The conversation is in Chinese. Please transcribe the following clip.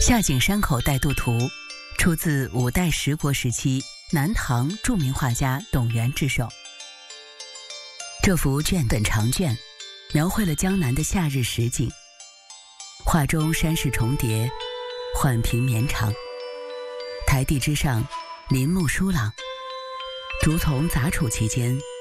夏景山口带渡图出自五代十国时期南唐著名画家董源之手。这幅卷本长卷描绘了江南的夏日实景，画中山势重叠，缓平绵长，台地之上林木疏朗，竹丛杂处其间